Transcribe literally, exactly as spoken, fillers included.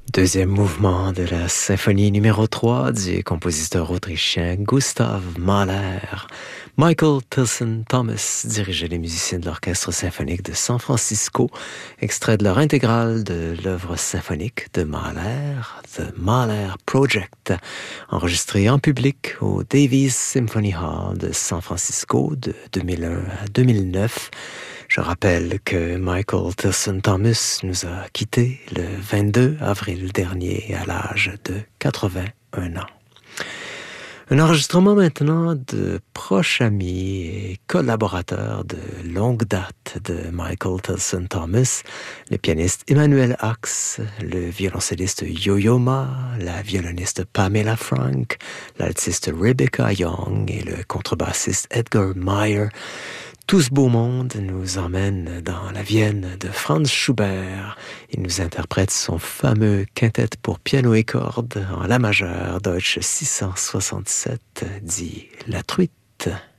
Deuxième mouvement de la symphonie numéro trois du compositeur autrichien Gustav Mahler. Michael Tilson Thomas dirigeait les musiciens de l'Orchestre symphonique de San Francisco, extrait de leur intégrale de l'œuvre symphonique de Mahler, The Mahler Project, enregistré en public au Davies Symphony Hall de San Francisco de deux mille un à deux mille neuf. Je rappelle que Michael Tilson Thomas nous a quittés le vingt-deux avril dernier à l'âge de quatre-vingt-un ans. Un enregistrement maintenant de proches amis et collaborateurs de longue date de Michael Tilson Thomas, le pianiste Emmanuel Ax, le violoncelliste Yo-Yo Ma, la violoniste Pamela Frank, l'altiste Rebecca Young et le contrebassiste Edgar Meyer. Tout ce beau monde nous emmène dans la Vienne de Franz Schubert. Il nous interprète son fameux quintet pour piano et cordes en la majeure, Deutsche six cent soixante-sept, dit La Truite.